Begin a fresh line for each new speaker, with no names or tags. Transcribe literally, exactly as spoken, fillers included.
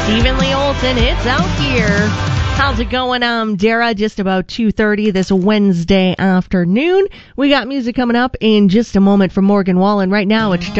Stephen Lee Olsen, it's out here. How's it going? I'm Dara, just about two thirty this Wednesday afternoon. We got music coming up in just a moment from Morgan Wallen. Right now, it's